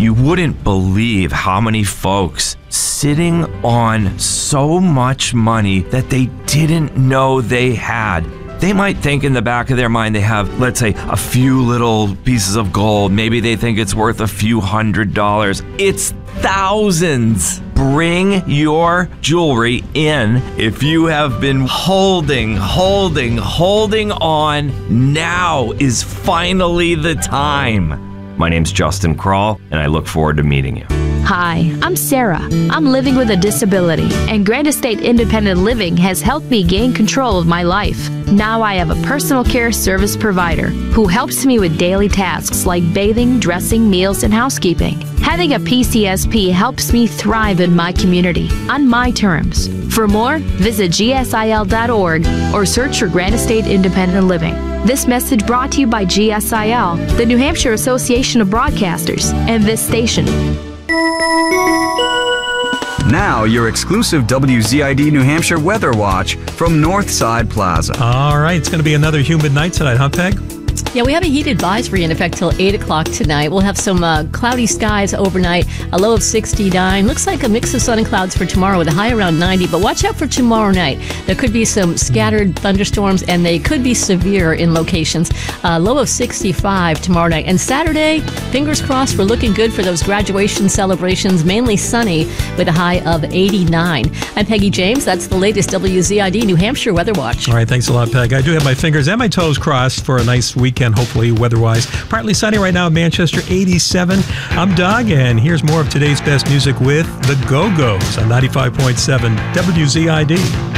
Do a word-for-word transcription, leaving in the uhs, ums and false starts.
You wouldn't believe how many folks sitting on so much money that they didn't know they had. They might think in the back of their mind they have, let's say, a few little pieces of gold. Maybe they think it's worth a few hundred dollars. It's thousands. Bring your jewelry in. If you have been holding, holding, holding on, now is finally the time. My name's Justin Krall, and I look forward to meeting you. Hi, I'm Sarah. I'm living with a disability, and Grand Estate Independent Living has helped me gain control of my life. Now I have a personal care service provider who helps me with daily tasks like bathing, dressing, meals, and housekeeping. Having a P C S P helps me thrive in my community on my terms. For more, visit G S I L dot org or search for Grand Estate Independent Living. This message brought to you by G S I L, the New Hampshire Association of Broadcasters, and this station. Now, your exclusive W Z I D New Hampshire Weather Watch from Northside Plaza. All right, it's going to be another humid night tonight, huh, Peg? Yeah, we have a heat advisory in effect till eight o'clock tonight. We'll have some uh, cloudy skies overnight, a low of sixty-nine. Looks like a mix of sun and clouds for tomorrow with a high around ninety. But watch out for tomorrow night. There could be some scattered thunderstorms, and they could be severe in locations. Uh, low of sixty-five tomorrow night. And Saturday, fingers crossed, we're looking good for those graduation celebrations, mainly sunny with a high of eighty-nine. I'm Peggy James. That's the latest W Z I D New Hampshire Weather Watch. All right, thanks a lot, Peg. I do have my fingers and my toes crossed for a nice weekend, hopefully, weather-wise. Partly sunny right now in Manchester, eighty-seven. I'm Doug, and here's more of today's best music with the Go-Go's on ninety-five point seven W Z I D.